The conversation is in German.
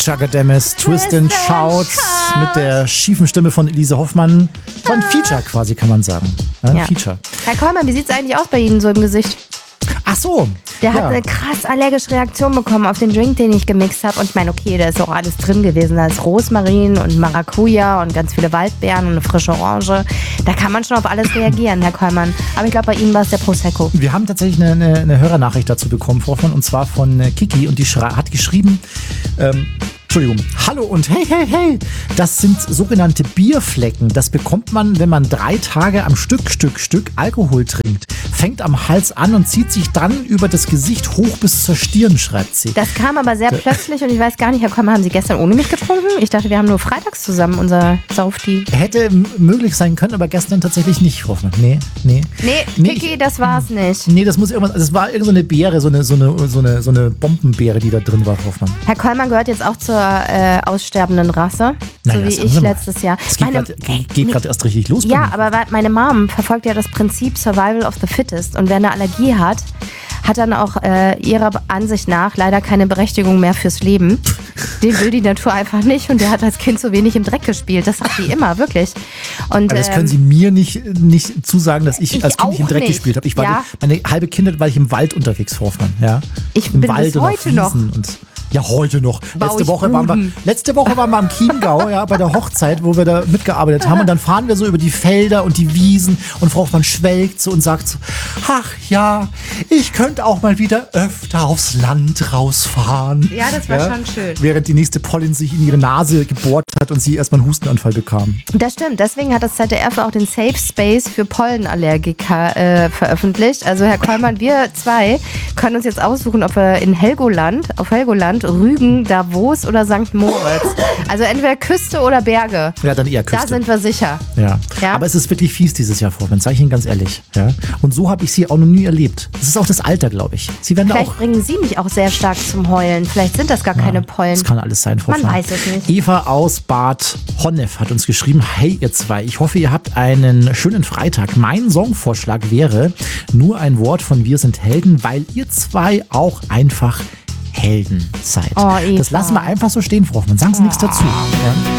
Chugga Demis, Twist and Shout mit der schiefen Stimme von Elise Hoffmann. Das war ein Feature quasi, kann man sagen. Ein Feature. Herr Kollmann, wie sieht's eigentlich aus bei Ihnen so im Gesicht? Ach so. Der hat eine krass allergische Reaktion bekommen auf den Drink, den ich gemixt habe. Und ich meine, okay, da ist auch alles drin gewesen. Da ist Rosmarin und Maracuja und ganz viele Waldbeeren und eine frische Orange. Da kann man schon auf alles reagieren, Herr Kollmann. Aber ich glaube, bei Ihnen war es der Prosecco. Wir haben tatsächlich eine Hörernachricht dazu bekommen, Frau Hoffmann, und zwar von Kiki. Und die hat geschrieben, Entschuldigung. Hallo und hey. Das sind sogenannte Bierflecken. Das bekommt man, wenn man 3 Tage am Stück Alkohol trinkt. Fängt am Hals an und zieht sich dann über das Gesicht hoch bis zur Stirn, schreibt sie. Das kam aber sehr plötzlich und ich weiß gar nicht, Herr Kollmann, haben Sie gestern ohne mich getrunken? Ich dachte, wir haben nur freitags zusammen unser Saufti. Hätte möglich sein können, aber gestern tatsächlich nicht, Frau Hoffmann. Nee, Kiki, das war's nicht. Nee, das muss irgendwas, das war irgendeine Beere, so eine Bombenbeere, die da drin war, Frau Hoffmann. Herr Kollmann gehört jetzt auch zur aussterbenden Rasse, so wie ich letztes Jahr. Es geht gerade erst richtig los. Ja, aber meine Mom verfolgt ja das Prinzip Survival of the Fittest und wer eine Allergie hat dann auch ihrer Ansicht nach leider keine Berechtigung mehr fürs Leben. Den will die Natur einfach nicht und der hat als Kind so wenig im Dreck gespielt. Das sagt die immer, wirklich. Und, das können Sie mir nicht zusagen, dass ich als Kind nicht im Dreck gespielt habe. Meine halbe Kindheit war ich im Wald unterwegs, Frau Hoffmann. Ja? Ich bin bis heute noch. Ja, heute noch. Letzte Woche waren wir am Chiemgau, ja, bei der Hochzeit, wo wir da mitgearbeitet haben. Und dann fahren wir so über die Felder und die Wiesen und Frau Hoffmann schwelgt so und sagt so, ach ja, ich könnte auch mal wieder öfter aufs Land rausfahren. Ja, das war schon schön. Während die nächste Pollen sich in ihre Nase gebohrt hat und sie erstmal einen Hustenanfall bekam. Das stimmt. Deswegen hat das ZDF auch den Safe Space für Pollenallergiker veröffentlicht. Also Herr Kollmann, wir zwei können uns jetzt aussuchen, ob wir auf Helgoland, Rügen, Davos oder St. Moritz. Also entweder Küste oder Berge. Ja, dann eher Küste. Da sind wir sicher. Ja. Aber es ist wirklich fies dieses Jahr, Frau Hoffmann, sage ich Ihnen ganz ehrlich. Ja? Und so habe ich Sie auch noch nie erlebt. Das ist auch das Alter, glaube ich. Sie werden Vielleicht bringen Sie mich auch sehr stark zum Heulen. Vielleicht sind das gar keine Pollen. Das kann alles sein, Frau Hoffmann. Man weiß es nicht. Eva aus Bad Honnef hat uns geschrieben, hey ihr zwei, ich hoffe, ihr habt einen schönen Freitag. Mein Songvorschlag wäre nur ein Wort von Wir sind Helden, weil ihr zwei auch einfach Helden seid. Oh, Eva. Das lassen wir einfach so stehen, Frau Hoffmann. Sagen Sie nichts dazu. Ja?